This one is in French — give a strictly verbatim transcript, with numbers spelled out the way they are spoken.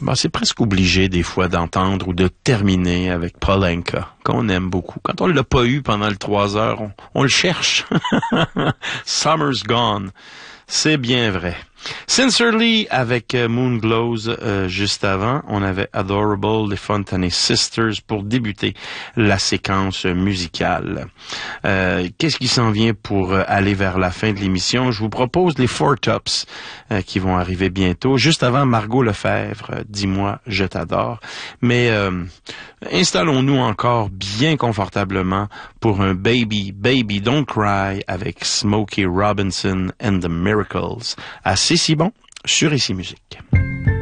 Ben, c'est presque obligé des fois d'entendre ou de terminer avec Paul Anka, qu'on aime beaucoup. Quand on l'a pas eu pendant le trois heures, on, on le cherche. Summer's Gone. C'est bien vrai. Sincerely avec euh, Moonglows euh, juste avant, on avait Adorable, les Fontaine Sisters pour débuter la séquence musicale. Euh, qu'est-ce qui s'en vient pour euh, aller vers la fin de l'émission? Je vous propose les Four Tops euh, qui vont arriver bientôt. Juste avant, Margot Lefebvre, euh, Dis-moi, je t'adore. Mais euh, installons-nous encore bien confortablement pour un Baby, Baby Don't Cry avec Smokey Robinson and the Miracles. Assez si bon sur Ici Musique.